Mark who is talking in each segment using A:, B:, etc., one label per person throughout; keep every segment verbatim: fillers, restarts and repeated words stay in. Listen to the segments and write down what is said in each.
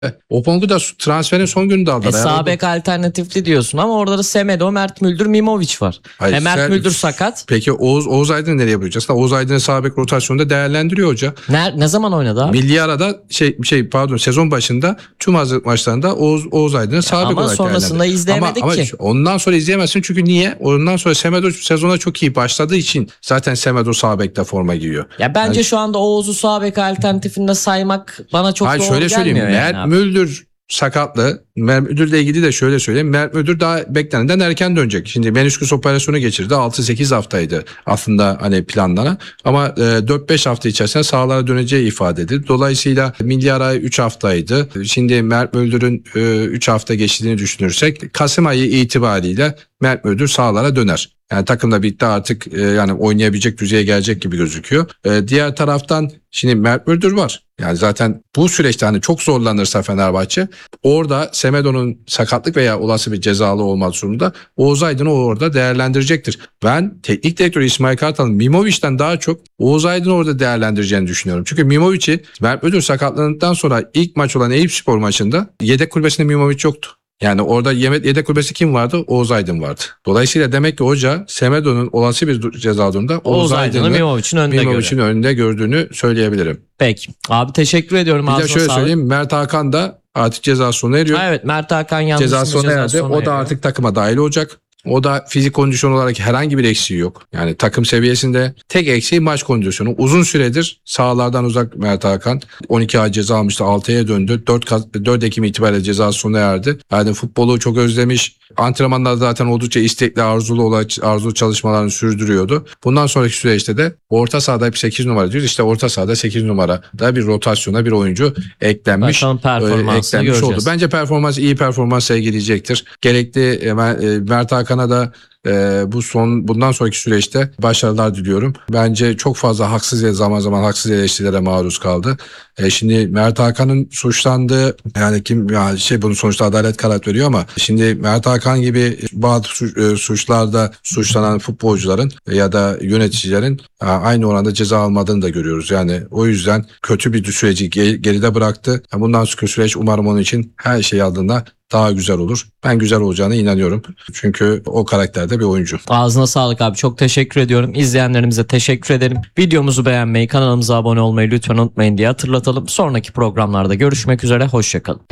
A: Opongu da transferin son gününde aldılar.
B: E, sağ bek alternatifli diyorsun ama orada da Semedo, Mert Müldür, Mimovic var.
A: Hayır,
B: e, Mert
A: sen,
B: Müldür sakat.
A: Peki Oğuz, Oğuz Aydın'ı nereye bırakacaksın? Oğuz Aydın'ı sağ bek rotasyonunda değerlendiriyor hoca.
B: Ne, ne zaman oynadı abi?
A: Milli arada şey şey pardon sezon başında tüm hazırlık maçlarında Oğuz, Oğuz Aydın'ı sağ bek olarak değerlendirdi.
B: Ama sonrasında izleyemedik
A: ama,
B: ki.
A: Ama ondan sonra izleyemezsin çünkü niye? Ondan sonra Semedo sezona çok iyi başladığı için zaten Semedo sağ bekte forma giyiyor.
B: Ya bence
A: yani,
B: şu anda Oğuz'u sağ bek alternatifinde saymak bana çok
A: hayır,
B: doğru
A: şöyle
B: gelmiyor.
A: söyleyeyim.
B: Yani
A: Mert Müldür sakatlı. Mert Müldür'le ilgili de şöyle söyleyeyim. Mert Müldür daha beklenenden erken dönecek. Şimdi menisküs operasyonu geçirdi. altı sekiz haftaydı aslında hani planlanan. Ama e, dört beş hafta içerisinde sahalara döneceği ifade edildi. Dolayısıyla milli ara üç haftaydı. Şimdi Mert Müldür'ün e, üç hafta geçtiğini düşünürsek Kasım ayı itibariyle Mert Müldür sahalara döner. Yani takımda bitti artık e, yani oynayabilecek düzeye gelecek gibi gözüküyor. E, diğer taraftan şimdi Mert Müldür var. Yani zaten bu süreçte hani çok zorlanırsa Fenerbahçe orada Semedo'nun sakatlık veya olası bir cezalı olmak durumunda Oğuz Aydın'ı orada değerlendirecektir. Ben teknik direktör İsmail Kartal'ın Mimovic'ten daha çok Oğuz Aydın'ı orada değerlendireceğini düşünüyorum. Çünkü Mimovic'i Mert Müldür sakatlandıktan sonra ilk maç olan Eyüpspor maçında yedek kulübesinde Mimovic yoktu. Yani orada yedek kulübesi kim vardı? Oğuz Aydın vardı. Dolayısıyla demek ki hoca Semedo'nun olası bir ceza durumunda Oğuz, Oğuz Aydın'ı Mimovic'in önünde, Mimovic'in önünde gördüğünü söyleyebilirim.
B: Peki. Abi teşekkür ediyorum.
A: Bir de şöyle sağlık. söyleyeyim. Mert Hakan da artık ceza sona eriyor.
B: Ha, evet, Mert Hakan yanlış
A: ceza sona erdi.
B: Sona
A: o
B: eriyor.
A: da artık takıma dahil olacak. O da fizik kondisyon olarak herhangi bir eksiği yok. Yani takım seviyesinde tek eksiği maç kondisyonu. Uzun süredir sahalardan uzak Mert Hakan. on iki ay ceza almıştı. altıya döndü. dört Ekim itibariyle ceza sona erdi. Yani futbolu çok özlemiş. Antrenmanlar zaten oldukça istekli, arzulu olarak arzulu çalışmalarını sürdürüyordu. Bundan sonraki süreçte de orta sahada hep sekiz numara diyoruz. İşte orta sahada sekiz numarada bir rotasyona bir oyuncu eklenmiş.
B: Performansını
A: eklenmiş oldu.
B: göreceğiz.
A: Bence performans iyi performans sergileyecektir. Gerekli Mert Hakan'a da Ee, bu son bundan sonraki süreçte başarılar diliyorum. Bence çok fazla haksız ya zaman zaman haksız eleştirilere maruz kaldı. Ee, şimdi Mert Hakan'ın suçlandığı yani kim yani şey bunun sonuçta adalet karar veriyor ama şimdi Mert Hakan gibi bazı suçlarda suçlanan futbolcuların ya da yöneticilerin aynı oranda ceza almadığını da görüyoruz. Yani o yüzden kötü bir süreci geride bıraktı. Bundan sonraki süreç umarım onun için her şey aldığında daha güzel olur. Ben güzel olacağına inanıyorum. Çünkü o karakterde bir oyuncu.
B: Ağzına sağlık abi. Çok teşekkür ediyorum. İzleyenlerimize teşekkür ederim. Videomuzu beğenmeyi, kanalımıza abone olmayı lütfen unutmayın diye hatırlatalım. Sonraki programlarda görüşmek üzere. Hoşçakalın.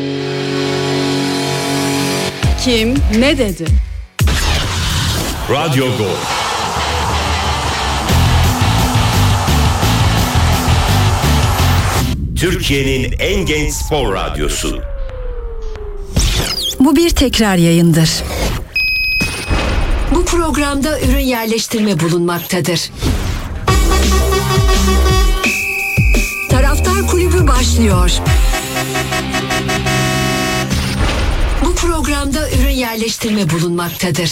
C: Kim ne dedi?
D: Radyo Gol. Türkiye'nin en genç spor radyosu.
E: Bu bir tekrar yayındır.
F: Bu programda ürün yerleştirme bulunmaktadır. Taraftar Kulübü başlıyor. Bu programda ürün yerleştirme bulunmaktadır.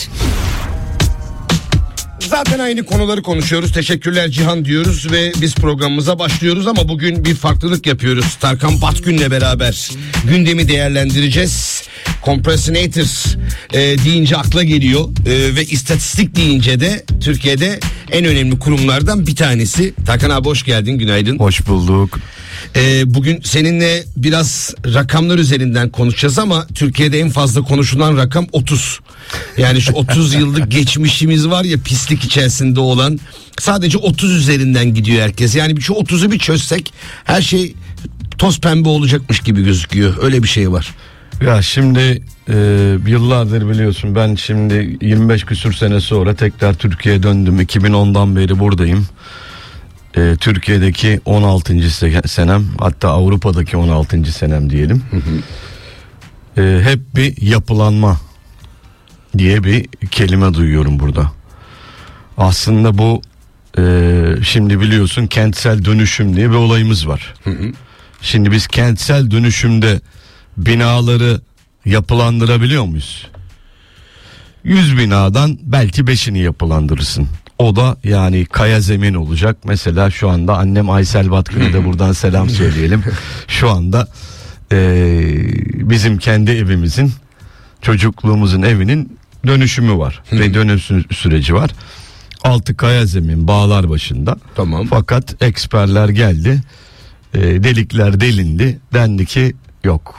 G: Zaten aynı konuları konuşuyoruz. Teşekkürler Cihan diyoruz ve biz programımıza başlıyoruz ama bugün bir farklılık yapıyoruz. Tarkan Batgün'le beraber gündemi değerlendireceğiz. Compressinator e, deyince akla geliyor e, ve istatistik deyince de Türkiye'de en önemli kurumlardan bir tanesi. Tarkan abi hoş geldin, günaydın.
H: Hoş bulduk.
G: E, bugün seninle biraz rakamlar üzerinden konuşacağız ama Türkiye'de en fazla konuşulan rakam otuz. Yani şu otuz yıllık geçmişimiz var ya, pislik içerisinde olan, sadece otuz üzerinden gidiyor herkes. Yani şu otuzu bir çözsek her şey toz pembe olacakmış gibi gözüküyor. Öyle bir şey var.
H: Ya şimdi e, yıllardır biliyorsun ben şimdi yirmi beş küsür sene sonra tekrar Türkiye'ye döndüm. iki bin ondan beri buradayım. E, Türkiye'deki on altıncı senem, hatta Avrupa'daki on altıncı senem diyelim. Hı hı. E, hep bir yapılanma diye bir kelime duyuyorum burada. Aslında bu e, şimdi biliyorsun kentsel dönüşüm diye bir olayımız var. Hı hı. Şimdi biz kentsel dönüşümde binaları yapılandırabiliyor muyuz? yüz binadan belki beşini yapılandırırsın. O da yani kaya zemin olacak. Mesela şu anda annem Aysel Batkın'a da buradan selam söyleyelim. Şu anda e, bizim kendi evimizin, çocukluğumuzun evinin dönüşümü var. Ve dönüşüm süreci var. Altı kaya zemin, bağlar başında.
G: Tamam.
H: Fakat eksperler geldi. E, delikler delindi. Dendi ki yok.